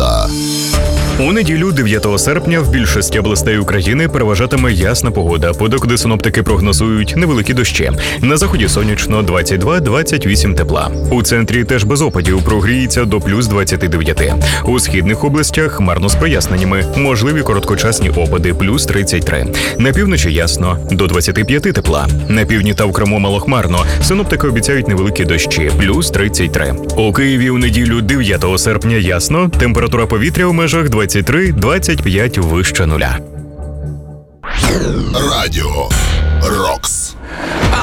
погода. У неділю 9 серпня в більшості областей України переважатиме ясна погода, подекуди синоптики прогнозують невеликі дощі. На заході сонячно 22-28 тепла. У центрі теж без опадів, прогріється до плюс 29. У східних областях хмарно з проясненнями, можливі короткочасні опади плюс 33. На півночі ясно, до 25 тепла. На півдні та в Криму малохмарно, синоптики обіцяють невеликі дощі плюс 33. У Києві у неділю 9 серпня ясно, температура повітря у межах 23-25 вище нуля. Радіо Рокс.